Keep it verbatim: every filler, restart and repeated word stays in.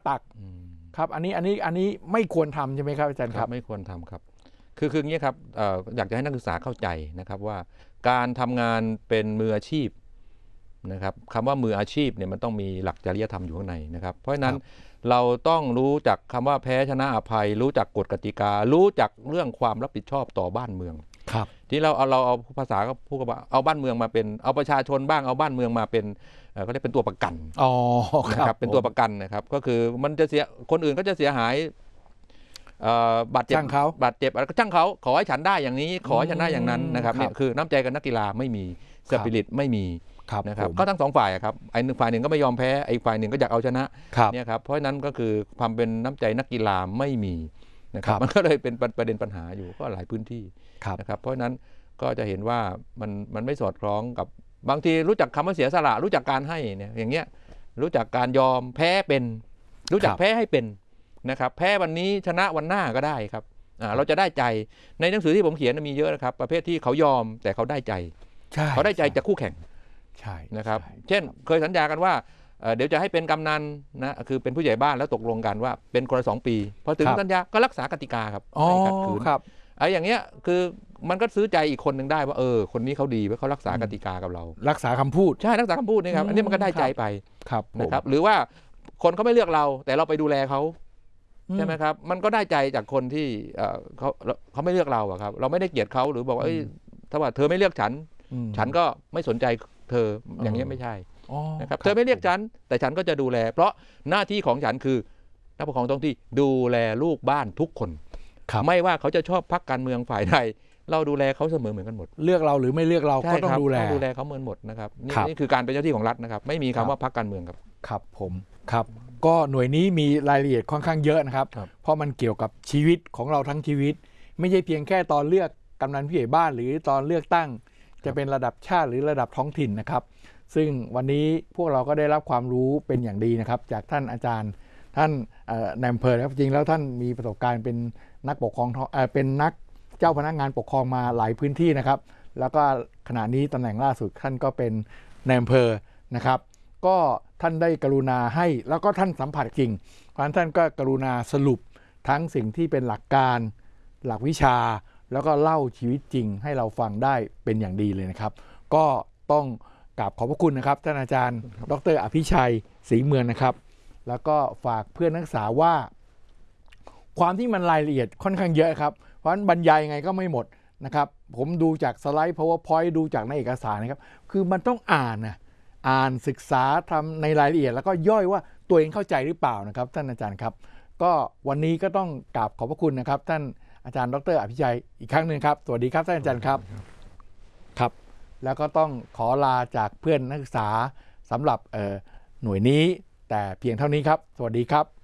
ตักครับอันนี้อันนี้อันนี้ไม่ควรทำใช่ไหมครับอาจารย์ครับไม่ควรทำครับคือคืออย่างนี้ครับอยากจะให้นักศึกษาเข้าใจนะครับว่าการทำงานเป็นมืออาชีพนะครับคำว่ามืออาชีพเนี่ยมันต้องมีหลักจริยธรรมอยู่ข้างในนะครับเพราะฉะนั้นเราต้องรู้จักคำว่าแพ้ชนะอภัยรู้จักกฎกติการู้จักเรื่องความรับผิดชอบต่อบ้านเมืองครับที่เราเอาเราเอาภาษาก็พูดว่าเอาบ้านเมืองมาเป็นเอาประชาชนบ้างเอาบ้านเมืองมาเป็นก็ได้เป็นตัวประกันอ๋อครับเป็นตัวประกันนะครับก็คือมันจะเสียคนอื่นก็จะเสียหายบาดเจ็บบาดเจ็บอะไรก็ช่างเขาขอให้ฉันได้อย่างนี้ขอให้ฉันได้อย่างนั้นนะครับเนี่ยคือน้ำใจกับนักกีฬาไม่มีสปิริตไม่มีนะครับก็ทั้งสองฝ่ายครับไอ้ฝ่ายหนึ่งก็ไม่ยอมแพ้ไอ้ฝ่ายหนึ่งก็อยากเอาชนะเนี่ยครับเพราะฉะนั้นก็คือความเป็นน้ำใจนักกีฬาไม่มีนะครับมันก็เลยเป็นประเด็นปัญหาอยู่ก็หลายพื้นที่นะครับเพราะฉะนั้นก็จะเห็นว่ามันมันไม่สอดคล้องกับบางทีรู้จักคำว่าเสียสละรู้จักการให้เนี่ยอย่างเงี้ยรู้จักการยอมแพ้เป็นรู้จักแพ้ให้เป็นนะครับแพ้วันนี้ชนะวันหน้าก็ได้ครับเราจะได้ใจในหนังสือที่ผมเขียนมีเยอะนะครับประเภทที่เขายอมแต่เขาได้ใจเขาได้ใจจากคู่แข่งใช่นะครับเช่นเคยสัญญากันว่าเดี๋ยวจะให้เป็นกำนันนะคือเป็นผู้ใหญ่บ้านแล้วตกลงกันว่าเป็นคนละสองปีพอถึงสัญญาก็รักษากติกาครับไม่ขัดขืนไอ้อย่างเงี้ยคือมันก็ซื้อใจอีกคนหนึ่งได้ว่าเออคนนี้เขาดีเพราะเขารักษากติกากับเรารักษาคำพูดใช่รักษาคำพูดนี่ครับอันนี้มันก็ได้ใจไปนะครับหรือว่าคนเขาไม่เลือกเราแต่เราไปดูแลเขาใช่ไหมครับมันก็ได้ใจจากคนที่เขาเขาไม่เลือกเราอะครับเราไม่ได้เกลียดเขาหรือบอกว่าถ้าว่าเธอไม่เลือกฉันฉันก็ไม่สนใจเธออย่างนี้ไม่ใช่นะครับเธอไม่เรียกฉันแต่ฉันก็จะดูแลเพราะหน้าที่ของฉันคือนักปกครองท้องที่ดูแลลูกบ้านทุกคนไม่ว่าเขาจะชอบพรรคการเมืองฝ่ายใดเราดูแลเขาเสมอเหมือนกันหมดเลือกเราหรือไม่เลือกเราก็ต้องดูแลดูแลเขาเหมือนหมดนะครับนี่คือการเป็นเจ้าที่ของรัฐนะครับไม่มีคำว่าพรรคการเมืองครับครับผมครับก็หน่วยนี้มีรายละเอียดค่อนข้างเยอะนะครับเพราะมันเกี่ยวกับชีวิตของเราทั้งชีวิตไม่ใช่เพียงแค่ตอนเลือกกำนันผู้ใหญ่บ้านหรือตอนเลือกตั้งจะเป็นระดับชาติหรือระดับท้องถิ่นนะครับซึ่งวันนี้พวกเราก็ได้รับความรู้เป็นอย่างดีนะครับจากท่านอาจารย์ท่านนายอำเภอครับจริงแล้วท่านมีประสบการณ์เป็นนักปกครองเป็นนักเจ้าพนักงานปกครองมาหลายพื้นที่นะครับแล้วก็ขณะนี้ตำแหน่งล่าสุดท่านก็เป็นนายอำเภอนะครับก็ท่านได้กรุณาให้แล้วก็ท่านสัมผัสจริงเพราะฉะนั้นท่านก็กรุณาสรุปทั้งสิ่งที่เป็นหลักการหลักวิชาแล้วก็เล่าชีวิตจริงให้เราฟังได้เป็นอย่างดีเลยนะครับก็ต้องกราบขอบพระคุณนะครับท่านอาจารย์ดร.อภิชัยศรีเมืองนะครับแล้วก็ฝากเพื่อนนักศึกษาว่าความที่มันรายละเอียดค่อนข้างเยอะครับเพราะฉะนั้นบรรยายยังไงก็ไม่หมดนะครับผมดูจากสไลด์ PowerPoint ดูจากในเอกสารนะครับคือมันต้องอ่านนะอ่านศึกษาทำในรายละเอียดแล้วก็ย่อยว่าตัวเองเข้าใจหรือเปล่านะครับท่านอาจารย์ครับก็วันนี้ก็ต้องกราบขอบพระคุณนะครับท่านอาจารย์ดร.อภิชัยอีกครั้งหนึ่งครับสวัสดีครับท่านอาจารย์ครับครับแล้วก็ต้องขอลาจากเพื่อนนักศึกษาสำหรับหน่วยนี้แต่เพียงเท่านี้ครับสวัสดีครับ